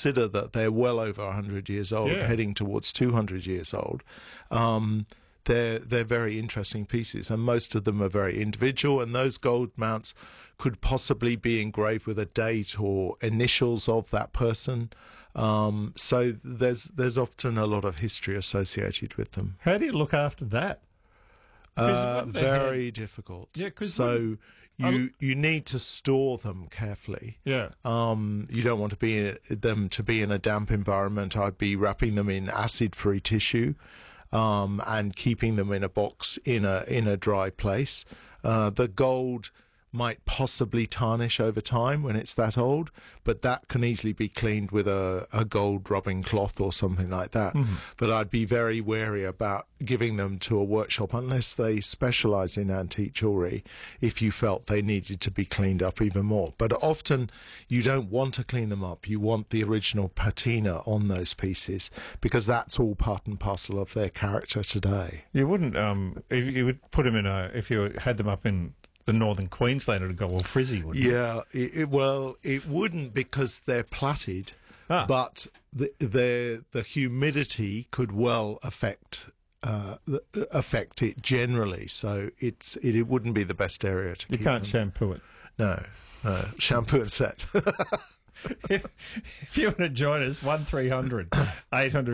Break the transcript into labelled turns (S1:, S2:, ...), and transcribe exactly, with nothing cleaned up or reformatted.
S1: consider that they're well over one hundred years old,
S2: Yeah.
S1: heading towards two hundred years old, um, they're, they're very interesting pieces, and most of them are very individual, and those gold mounts could possibly be engraved with a date or initials of that person. Um, so there's there's often a lot of history associated with them.
S2: How do you look after that?
S1: Uh,
S2: what they
S1: very
S2: had-
S1: difficult.
S2: Yeah, 'cause
S1: so
S2: when-
S1: you you need to store them carefully.
S2: Yeah.
S1: Um, you don't want to be in, them to be in a damp environment. I'd be wrapping them in acid-free tissue, um, and keeping them in a box in a in a dry place. Uh, the gold might possibly tarnish over time when it's that old, but that can easily be cleaned with a, a gold rubbing cloth or something like that.
S2: Mm-hmm.
S1: But I'd be very wary about giving them to a workshop unless they specialise in antique jewellery, if you felt they needed to be cleaned up even more. But often you don't want to clean them up. You want the original patina on those pieces, because that's all part and parcel of their character today.
S2: You wouldn't, um, if you would put them in a, if you had them up in the northern Queensland, it would go all frizzy, wouldn't it?
S1: Yeah, it, it, well, it wouldn't, because they're plaited,
S2: Ah.
S1: but the, the the humidity could well affect uh, the- affect it generally. So it's it, it wouldn't be the best area to
S2: You
S1: keep
S2: can't
S1: them.
S2: shampoo it.
S1: No, no, shampoo and set.
S2: If you want to join us, one three hundred eight hundred